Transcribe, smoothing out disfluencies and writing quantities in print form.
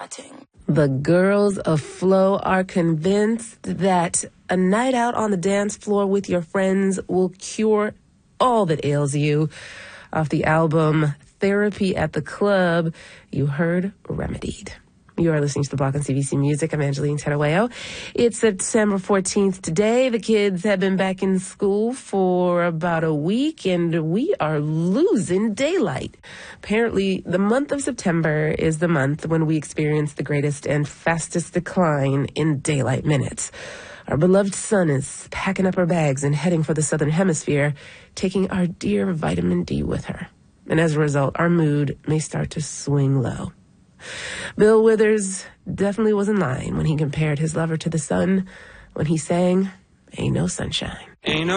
chatting. The girls of Flow are convinced that a night out on the dance floor with your friends will cure all that ails you. Off the album Therapy at the Club, you heard Remedied. You are listening to The Block on CBC Music. I'm Angeline Tarawayo. It's September 14th today. The kids have been back in school for about a week, and we are losing daylight. Apparently, the month of September is the month when we experience the greatest and fastest decline in daylight minutes. Our beloved sun is packing up her bags and heading for the southern hemisphere, taking our dear vitamin D with her. And as a result, our mood may start to swing low. Bill Withers definitely wasn't lying when he compared his lover to the sun when he sang, "Ain't No Sunshine." Ain't no